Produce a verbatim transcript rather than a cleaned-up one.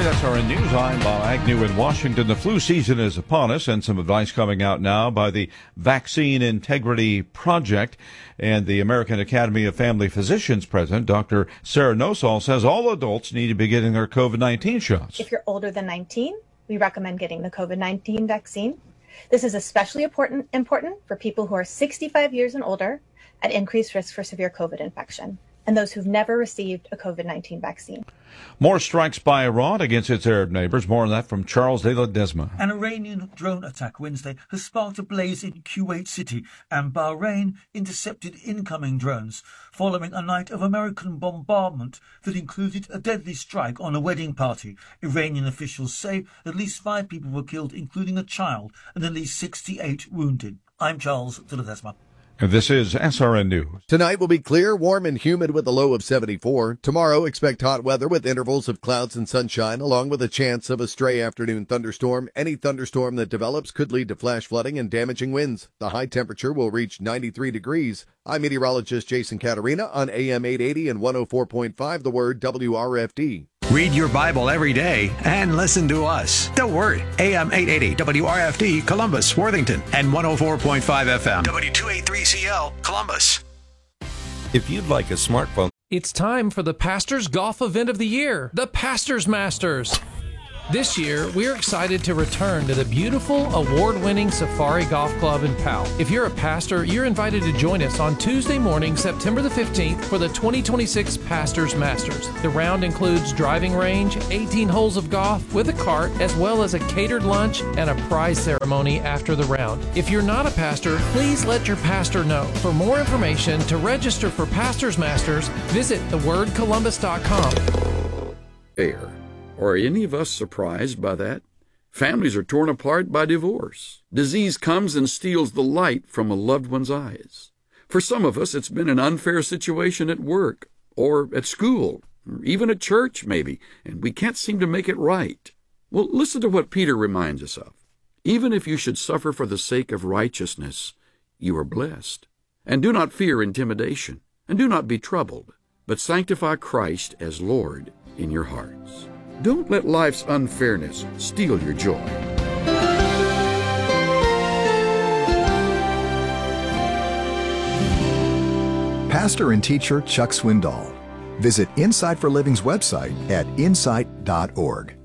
S R N News. I'm Bob Agnew in Washington. The flu season is upon us, and some advice coming out now by the Vaccine Integrity Project. And the American Academy of Family Physicians president, Doctor Sarah Nosal, says all adults need to be getting their COVID nineteen shots. If you're older than nineteen, we recommend getting the COVID nineteen vaccine. This is especially important, important for people who are sixty-five years and older at increased risk for severe COVID infection, and those who've never received a COVID nineteen vaccine. More strikes by Iran against its Arab neighbors. More on that from Charles de Ledesma. An Iranian drone attack Wednesday has sparked a blaze in Kuwait City, and Bahrain intercepted incoming drones following a night of American bombardment that included a deadly strike on a wedding party. Iranian officials say at least five people were killed, including a child, and at least sixty-eight wounded. I'm Charles de Ledesma. This is S R N News. Tonight will be clear, warm, and humid with a low of seventy-four. Tomorrow, expect hot weather with intervals of clouds and sunshine, along with a chance of a stray afternoon thunderstorm. Any thunderstorm that develops could lead to flash flooding and damaging winds. The high temperature will reach ninety-three degrees. I'm meteorologist Jason Caterina on A M eight eighty and one oh four point five, The Word, W R F D. Read your Bible every day and listen to us. The Word, A M eight eighty, W R F D, Columbus, Worthington, and one oh four point five F M, W two eighty-three C L, Columbus. If you'd like a smartphone, it's time for the Pastors Golf Event of the Year, the Pastors Masters. This year, we're excited to return to the beautiful, award-winning Safari Golf Club in Powell. If you're a pastor, you're invited to join us on Tuesday morning, September the fifteenth, for the twenty twenty-six Pastors Masters. The round includes driving range, eighteen holes of golf with a cart, as well as a catered lunch and a prize ceremony after the round. If you're not a pastor, please let your pastor know. For more information, to register for Pastors Masters, visit the word columbus dot com. Air. Are any of us surprised by that? Families are torn apart by divorce. Disease comes and steals the light from a loved one's eyes. For some of us, it's been an unfair situation at work, or at school, or even at church, maybe, and we can't seem to make it right. Well, listen to what Peter reminds us of. Even if you should suffer for the sake of righteousness, you are blessed. And do not fear intimidation, and do not be troubled, but sanctify Christ as Lord in your hearts. Don't let life's unfairness steal your joy. Pastor and teacher Chuck Swindoll. Visit Insight for Living's website at insight dot org.